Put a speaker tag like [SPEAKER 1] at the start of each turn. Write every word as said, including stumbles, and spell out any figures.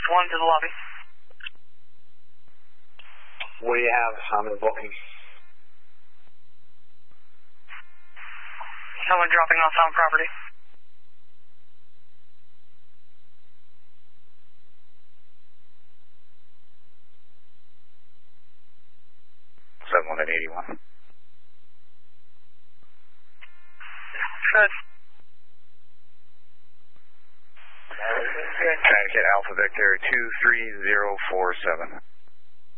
[SPEAKER 1] Southwest one to the lobby.
[SPEAKER 2] What do you have? I'm in booking.
[SPEAKER 1] Someone dropping off on property.
[SPEAKER 3] seven one eight eighty-one.
[SPEAKER 1] Good.
[SPEAKER 3] Connecticut Alpha Victor two three zero four seven.